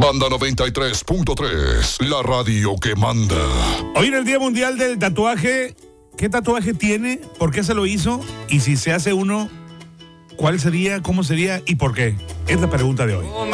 Manda 93.3, la radio que manda. Hoy en el Día Mundial del Tatuaje, ¿qué tatuaje tiene? ¿Por qué se lo hizo? Y si se hace uno, ¿cuál sería? ¿Cómo sería? ¿Y por qué? Es la pregunta de hoy.